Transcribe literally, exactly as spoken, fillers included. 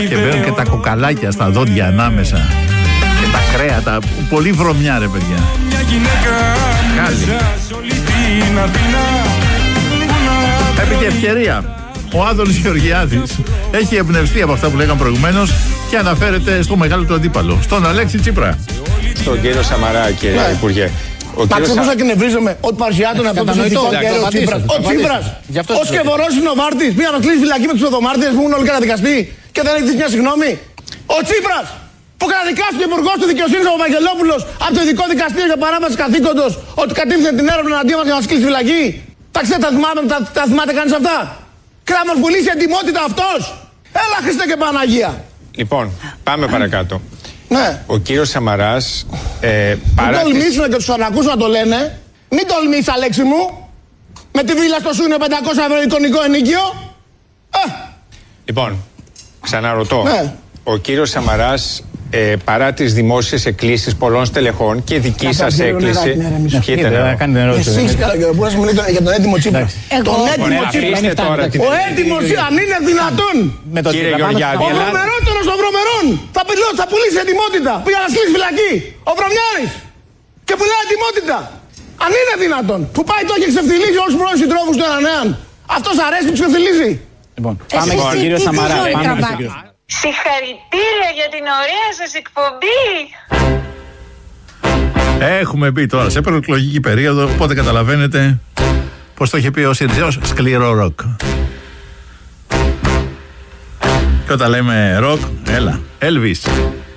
Και μπαίνουν και τα κοκαλάκια στα δόντια ανάμεσα. Και τα κρέατα. Πολύ βρωμιά, ρε παιδιά. Κάλλη. Επί και ευκαιρία, ο Άδωνης Γεωργιάδης έχει εμπνευστεί από αυτά που λέγαμε προηγουμένως και αναφέρεται στο μεγάλο του αντίπαλο, στον Αλέξη Τσίπρα. Στον κύριο Σαμαρά, κύριε ναι. Υπουργέ. Μα ξέρω πώς εκνευρίζομαι ότι παρουσιάζουν αυτό το συνθηκό ο Τσίπρας. Ο Τσίπρας, ο σκευωρός είναι ο βάρτης. Πήγα να κλείσει φυλακή με τους οδομάρτυρες που έχουν όλοι καταδικαστεί και δεν έχει δει μια συγγνώμη. Ο Τσίπρας, που καταδικάστηκε υπουργός του δικαιοσύνης ο Βαγγελόπουλος από το ειδικό δικαστήριο για παράβαση καθήκοντος ότι κατήφθηνε την έρευνα εναντίον μας για να μας κλείσει φυλακή. Τα ξέρετε, τα θυμάται, τα, τα θυμάται κανείς αυτά. Και να μας πουλήσει εντιμότητα αυτός. Έλα Χριστέ και Παναγία. Λοιπόν, πάμε παρακάτω. Ναι. Ο κύριος Σαμαράς ε, παρά μην τολμήσουν και τους ανακούς να το λένε. Μην τολμήσεις, Αλέξη μου. Με τη βίλα στο Σούνιο πεντακόσια ευρώ εικονικό ενίκιο. Ε. Λοιπόν, ξαναρωτώ. Ναι. Ο κύριος Σαμαράς ε, παρά τις δημόσιες εκκλήσεις πολλών στελεχών και δική σας έκκληση. Πιείτε να κάνετε ερώτηση. Εσείς που να σου μιλείτε για τον έτοιμο Τσίπρα. Τον έτοιμο Τσίπρα. Ο έτοιμος αν είναι δυνατόν. Κύριε Γεωργιάδη. Ο βρωμερότερος των βρωμερών θα πουλήσει ετοιμότητα. Πήγα να σκλείσει φυλακή. Ο Βρωμιάρης. Και πουλάει ετοιμότητα. Αν είναι δυνατόν. Που πάει το και ξεφτιλίζει όλους τους πρώην συντρόφους του έναν. Αυτός αρέσει που τους ξεφτιλίζει. Λοιπόν, πάμε στον κύριο Σαμαρά. Συγχαρητήρια για την ωραία σας εκπομπή. Έχουμε πει τώρα σε προεκλογική περίοδο, οπότε καταλαβαίνετε πως το είχε πει ο Σιριζέος, σκληρό ροκ. Και όταν λέμε ροκ, έλα, Elvis.